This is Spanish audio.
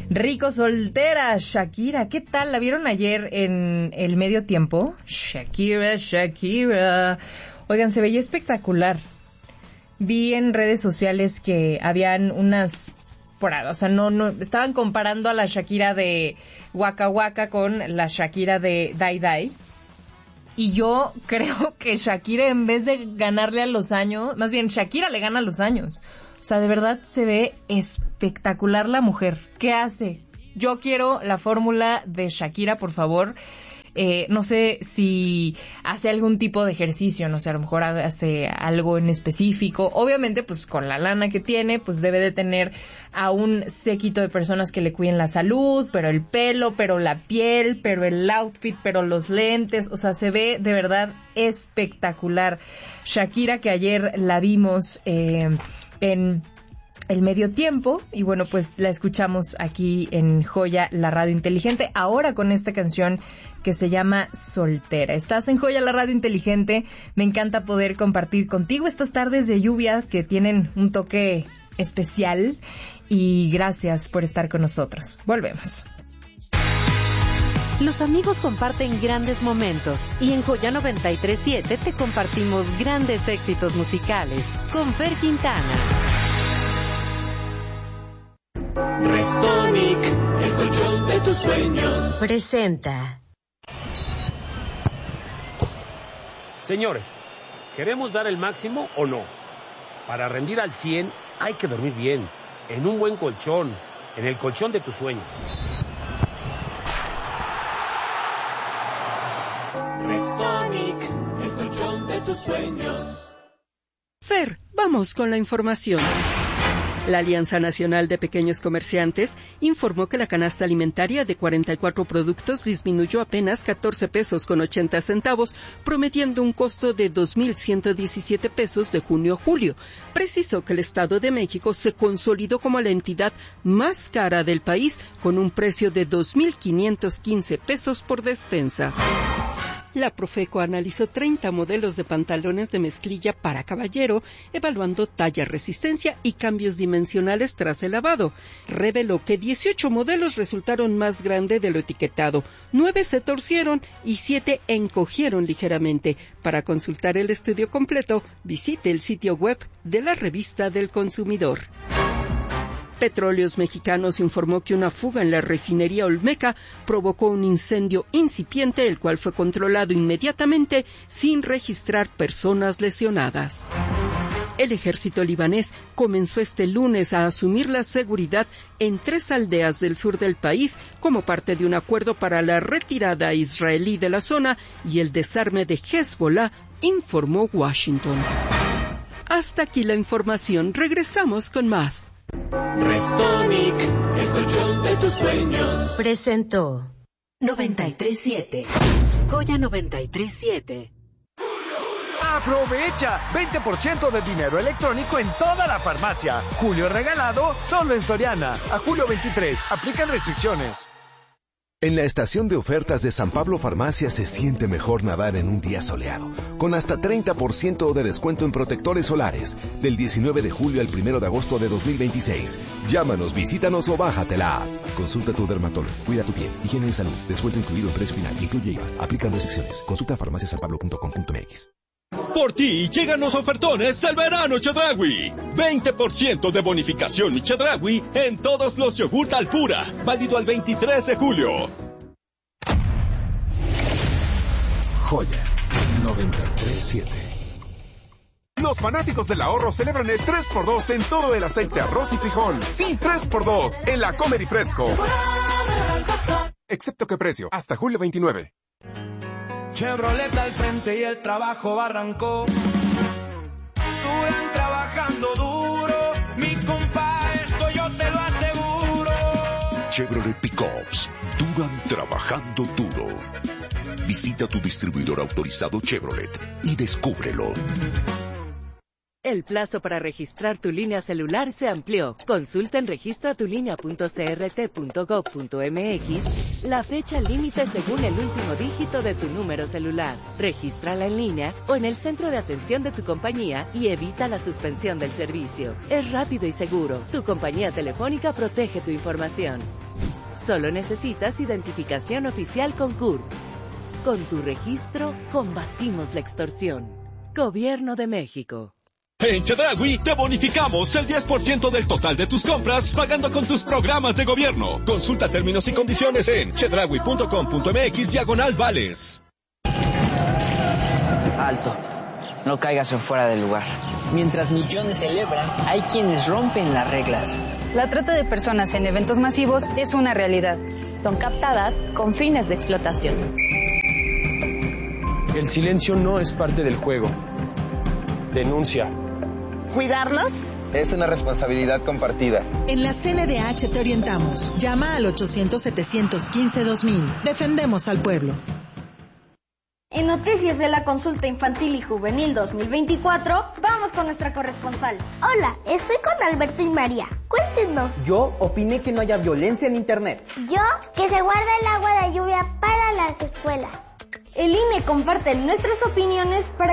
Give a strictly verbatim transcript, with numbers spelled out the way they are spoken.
Rico soltera, Shakira. ¿Qué tal? ¿La vieron ayer en el medio tiempo? Shakira, Shakira. Oigan, se veía espectacular. Vi en redes sociales que habían unas... Por, o sea, no, no, estaban comparando a la Shakira de Waka Waka con la Shakira de Dai Dai. Y yo creo que Shakira, en vez de ganarle a los años, más bien Shakira le gana a los años. O sea, de verdad se ve espectacular la mujer. ¿Qué hace? Yo quiero la fórmula de Shakira, por favor. Eh, no sé si hace algún tipo de ejercicio, no sé, a lo mejor hace algo en específico. Obviamente, pues con la lana que tiene, pues debe de tener a un séquito de personas que le cuiden la salud, pero el pelo, pero la piel, pero el outfit, pero los lentes. O sea, se ve de verdad espectacular. Shakira, que ayer la vimos eh, en... el medio tiempo, y bueno, pues la escuchamos aquí en Joya, la radio inteligente, ahora con esta canción que se llama Soltera. Estás en Joya, la radio inteligente. Me encanta poder compartir contigo estas tardes de lluvia que tienen un toque especial, y gracias por estar con nosotros. Volvemos. Los amigos comparten grandes momentos, y en Joya noventa y tres punto siete te compartimos grandes éxitos musicales con Fer Quintana. Restonic, el colchón de tus sueños, presenta. Señores, ¿queremos dar el máximo o no? Para rendir al cien hay que dormir bien, en un buen colchón, en el colchón de tus sueños. Restonic, el colchón de tus sueños. Fer, vamos con la información. La Alianza Nacional de Pequeños Comerciantes informó que la canasta alimentaria de cuarenta y cuatro productos disminuyó apenas catorce pesos con ochenta centavos, promediando un costo de dos mil ciento diecisiete pesos de junio a julio. Precisó que el Estado de México se consolidó como la entidad más cara del país, con un precio de dos mil quinientos quince pesos por despensa. La Profeco analizó treinta modelos de pantalones de mezclilla para caballero, evaluando talla, resistencia y cambios dimensionales tras el lavado. Reveló que dieciocho modelos resultaron más grandes de lo etiquetado, nueve se torcieron y siete encogieron ligeramente. Para consultar el estudio completo, visite el sitio web de la Revista del Consumidor. Petróleos Mexicanos informó que una fuga en la refinería Olmeca provocó un incendio incipiente, el cual fue controlado inmediatamente sin registrar personas lesionadas. El ejército libanés comenzó este lunes a asumir la seguridad en tres aldeas del sur del país como parte de un acuerdo para la retirada israelí de la zona y el desarme de Hezbollah, informó Washington. Hasta aquí la información. Regresamos con más. Restonic, el colchón de tus sueños, presentó noventa y tres punto siete. Joya noventa y tres punto siete. ¡Aprovecha! veinte por ciento de dinero electrónico en toda la farmacia. Julio regalado solo en Soriana. A julio veintitrés. Aplican restricciones. En la estación de ofertas de San Pablo Farmacia se siente mejor nadar en un día soleado, con hasta treinta por ciento de descuento en protectores solares, del diecinueve de julio al primero de agosto de dos mil veintiséis. Llámanos, visítanos o bájate la app. Consulta a tu dermatólogo, cuida tu piel, higiene y salud, descuento incluido en precio final, incluye I V A, aplican restricciones. Consulta farmacia san pablo punto com punto m x. Por ti llegan los ofertones al verano Chedraui. veinte por ciento de bonificación Chedraui en todos los yogurt Alpura. Válido al veintitrés de julio. Joya noventa y tres punto siete. Los fanáticos del ahorro celebran el tres por dos en todo el aceite, arroz y frijol. Sí, tres por dos en la Comer y Fresco. Excepto que precio, hasta julio veintinueve. Chevrolet al frente y el trabajo arrancó. Duran trabajando duro, mi compa, eso yo te lo aseguro. Chevrolet Pickups, duran trabajando duro. Visita tu distribuidor autorizado Chevrolet y descúbrelo. El plazo para registrar tu línea celular se amplió. Consulta en registra tu línea punto c r t punto gov punto m x la fecha límite según el último dígito de tu número celular. Regístrala en línea o en el centro de atención de tu compañía y evita la suspensión del servicio. Es rápido y seguro. Tu compañía telefónica protege tu información. Solo necesitas identificación oficial con C U R P. Con tu registro, combatimos la extorsión. Gobierno de México. En Chedraui te bonificamos el diez por ciento del total de tus compras pagando con tus programas de gobierno. Consulta términos y condiciones en chedraui punto com punto m x diagonal vales. Alto, no caigas en fuera del lugar. Mientras millones celebran, hay quienes rompen las reglas. La trata de personas en eventos masivos es una realidad. Son captadas con fines de explotación. El silencio no es parte del juego. Denuncia. ¿Cuidarnos? Es una responsabilidad compartida. En la C N D H te orientamos. Llama al ochocientos, setecientos quince, dos mil. Defendemos al pueblo. En Noticias de la Consulta Infantil y Juvenil dos mil veinticuatro, vamos con nuestra corresponsal. Hola, estoy con Alberto y María. Cuéntenos. Yo opiné que no haya violencia en Internet. Yo, que se guarde el agua de lluvia para las escuelas. El I N E comparte nuestras opiniones para